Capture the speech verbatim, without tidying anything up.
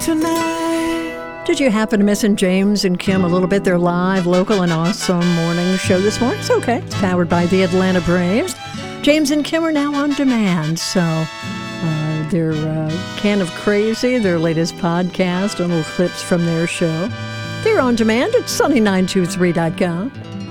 tonight. Did you happen to miss in James and Kim a little bit? Their live, local, and awesome morning show this morning. It's okay. It's powered by the Atlanta Braves. James and Kim are now on demand, so uh, their uh, Can of Crazy, their latest podcast, and little clips from their show. They're on demand at sunny nine two three dot com.